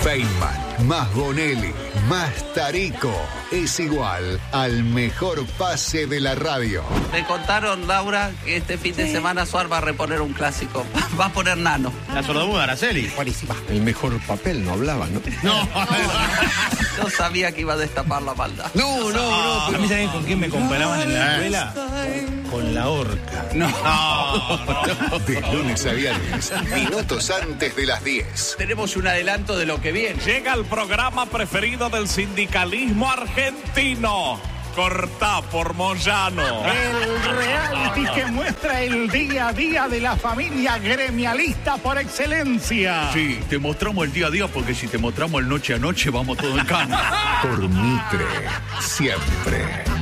Feynman, más Bonelli, más Tarico, es igual al mejor pase de la radio. Me contaron, Laura, que este fin de semana Suar va a reponer un clásico. Va a poner Nano. La sordomuda, Araceli. Buenísima. El mejor papel, no hablaba, ¿no? No. Yo sabía que iba a destapar la maldad. No. ¿A mí saben con quién me comparaban en la escuela? Con la horca. No. De lunes a viernes, minutos antes de las 10. Tenemos un adelanto de lo que viene. Llega el programa preferido del sindicalismo argentino. Cortá por Moyano. El reality que muestra el día a día de la familia gremialista por excelencia. Sí, te mostramos el día a día porque si te mostramos el noche a noche vamos todo en cana. Por Mitre, siempre.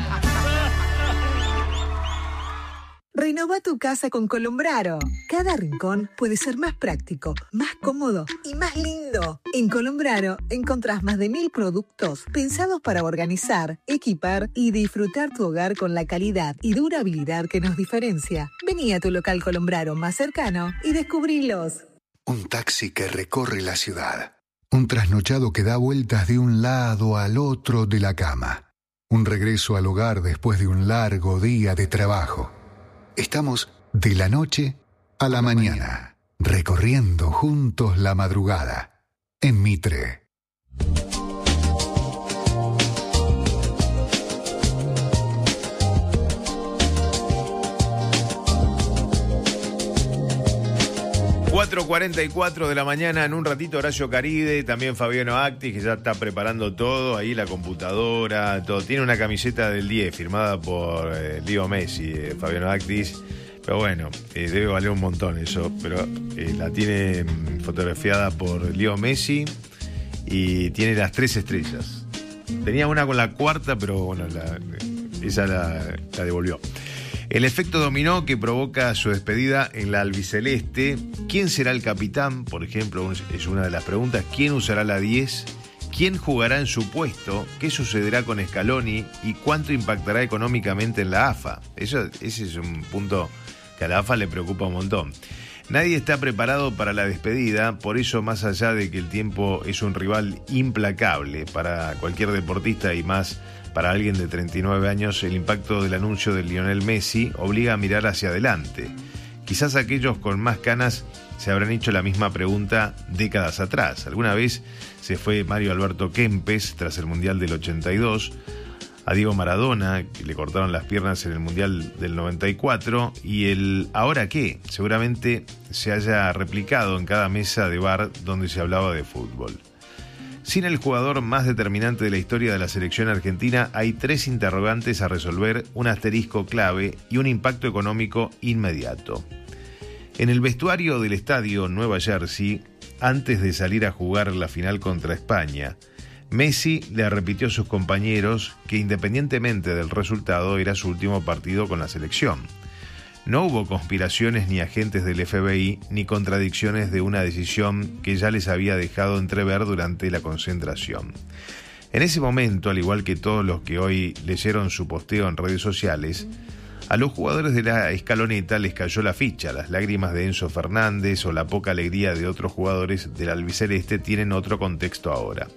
Renová tu casa con Colombraro. Cada rincón puede ser más práctico, más cómodo y más lindo. En Colombraro encontrás más de 1000 productos pensados para organizar, equipar y disfrutar tu hogar con la calidad y durabilidad que nos diferencia. Vení a tu local Colombraro más cercano y descubrilos. Un taxi que recorre la ciudad. Un trasnochado que da vueltas de un lado al otro de la cama. Un regreso al hogar después de un largo día de trabajo. Estamos de la noche a la mañana, recorriendo juntos la madrugada, en Mitre. ...4:44 de la mañana, en un ratito Horacio Caride, también Fabiano Actis, que ya está preparando todo, ahí la computadora, todo. Tiene una camiseta del 10 firmada por Leo Messi, Fabiano Actis, pero bueno, debe valer un montón eso, pero la tiene fotografiada por Leo Messi y tiene las 3 estrellas. Tenía una con la cuarta, pero bueno, esa la devolvió. El efecto dominó que provoca su despedida en la albiceleste. ¿Quién será el capitán? Por ejemplo, es una de las preguntas. ¿Quién usará la 10? ¿Quién jugará en su puesto? ¿Qué sucederá con Scaloni? ¿Y cuánto impactará económicamente en la AFA? Ese es un punto que a la AFA le preocupa un montón. Nadie está preparado para la despedida, por eso, más allá de que el tiempo es un rival implacable para cualquier deportista y más para alguien de 39 años, el impacto del anuncio de Lionel Messi obliga a mirar hacia adelante. Quizás aquellos con más canas se habrán hecho la misma pregunta décadas atrás. Alguna vez se fue Mario Alberto Kempes tras el Mundial del 82, a Diego Maradona, que le cortaron las piernas en el Mundial del 94, y el ¿ahora qué? Seguramente se haya replicado en cada mesa de bar donde se hablaba de fútbol. Sin el jugador más determinante de la historia de la selección argentina, hay 3 interrogantes a resolver, un asterisco clave y un impacto económico inmediato. En el vestuario del estadio Nueva Jersey, antes de salir a jugar la final contra España, Messi le repitió a sus compañeros que independientemente del resultado era su último partido con la selección. No hubo conspiraciones ni agentes del FBI ni contradicciones de una decisión que ya les había dejado entrever durante la concentración. En ese momento, al igual que todos los que hoy leyeron su posteo en redes sociales, a los jugadores de la escaloneta les cayó la ficha. Las lágrimas de Enzo Fernández o la poca alegría de otros jugadores del albiceleste tienen otro contexto ahora.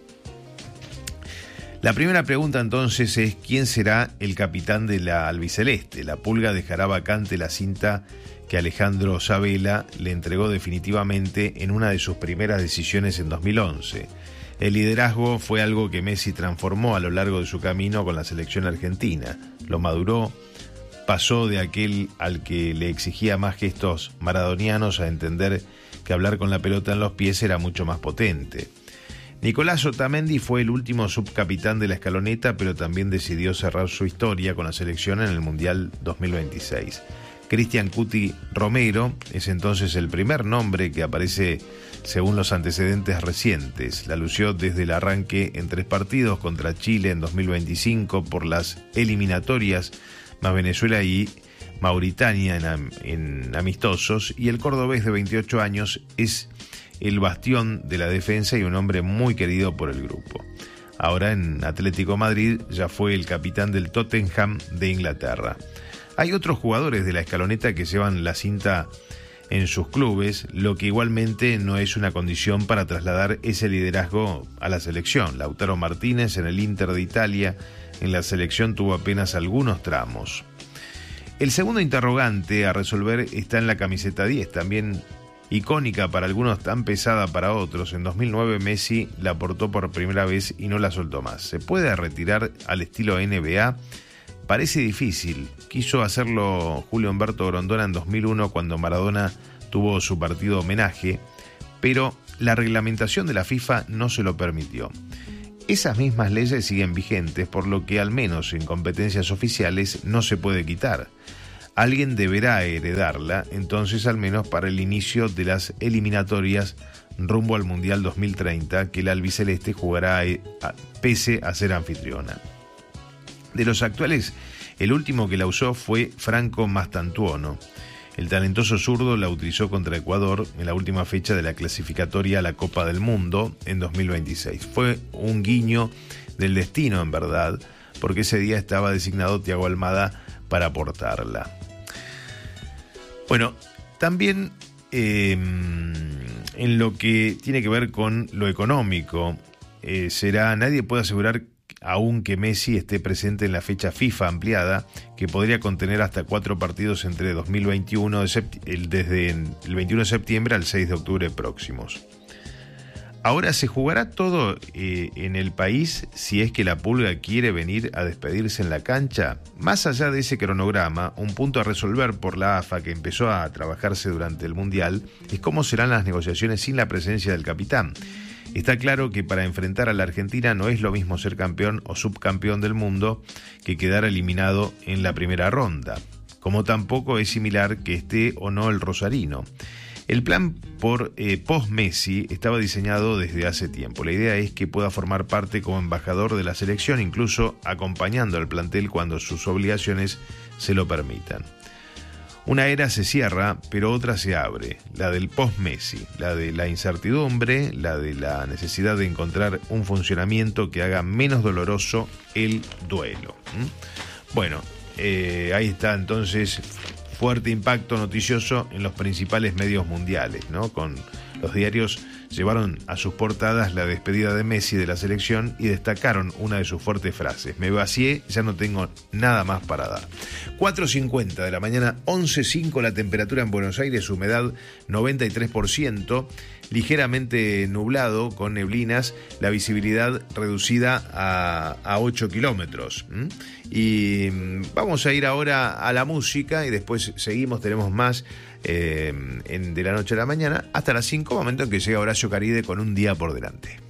La primera pregunta entonces es ¿quién será el capitán de la albiceleste? La Pulga dejará vacante la cinta que Alejandro Sabella le entregó definitivamente en una de sus primeras decisiones en 2011. El liderazgo fue algo que Messi transformó a lo largo de su camino con la selección argentina. Lo maduró, pasó de aquel al que le exigía más gestos maradonianos a entender que hablar con la pelota en los pies era mucho más potente. Nicolás Otamendi fue el último subcapitán de la escaloneta, pero también decidió cerrar su historia con la selección en el Mundial 2026. Cristian Cuti Romero es entonces el primer nombre que aparece según los antecedentes recientes. La lució desde el arranque en 3 partidos contra Chile en 2025 por las eliminatorias, más Venezuela y Mauritania en amistosos, y el cordobés de 28 años es el bastión de la defensa y un hombre muy querido por el grupo. Ahora en Atlético Madrid ya fue el capitán del Tottenham de Inglaterra. Hay otros jugadores de la escaloneta que llevan la cinta en sus clubes, lo que igualmente no es una condición para trasladar ese liderazgo a la selección. Lautaro Martínez en el Inter de Italia, en la selección tuvo apenas algunos tramos. El segundo interrogante a resolver está en la camiseta 10, también icónica para algunos, tan pesada para otros. En 2009 Messi la portó por primera vez y no la soltó más. ¿Se puede retirar al estilo NBA? Parece difícil. Quiso hacerlo Julio Humberto Grondona en 2001 cuando Maradona tuvo su partido homenaje, pero la reglamentación de la FIFA no se lo permitió. Esas mismas leyes siguen vigentes, por lo que al menos en competencias oficiales no se puede quitar. Alguien deberá heredarla, entonces al menos para el inicio de las eliminatorias rumbo al Mundial 2030, que la albiceleste jugará pese a ser anfitriona. De los actuales, el último que la usó fue Franco Mastantuono. El talentoso zurdo la utilizó contra Ecuador en la última fecha de la clasificatoria a la Copa del Mundo en 2026. Fue un guiño del destino, en verdad, porque ese día estaba designado Thiago Almada para portarla. Bueno, también en lo que tiene que ver con lo económico, nadie puede asegurar aún que Messi esté presente en la fecha FIFA ampliada, que podría contener hasta 4 partidos entre 2021, desde el 21 de septiembre al 6 de octubre próximos. Ahora, ¿se jugará todo en el país si es que la Pulga quiere venir a despedirse en la cancha? Más allá de ese cronograma, un punto a resolver por la AFA, que empezó a trabajarse durante el Mundial, es cómo serán las negociaciones sin la presencia del capitán. Está claro que para enfrentar a la Argentina no es lo mismo ser campeón o subcampeón del mundo que quedar eliminado en la primera ronda, como tampoco es similar que esté o no el rosarino. El plan por post-Messi estaba diseñado desde hace tiempo. La idea es que pueda formar parte como embajador de la selección, incluso acompañando al plantel cuando sus obligaciones se lo permitan. Una era se cierra, pero otra se abre, la del post-Messi, la de la incertidumbre, la de la necesidad de encontrar un funcionamiento que haga menos doloroso el duelo. Bueno, ahí está entonces fuerte impacto noticioso en los principales medios mundiales, ¿no? Con los diarios llevaron a sus portadas la despedida de Messi de la selección y destacaron una de sus fuertes frases: me vacié, ya no tengo nada más para dar. 4:50 de la mañana, 11:05 la temperatura en Buenos Aires, humedad 93%, ligeramente nublado con neblinas, la visibilidad reducida a 8 kilómetros. Y vamos a ir ahora a la música y después seguimos, tenemos más de la noche a la mañana hasta las 5, momento en que llega Horacio Caride con Un día por delante.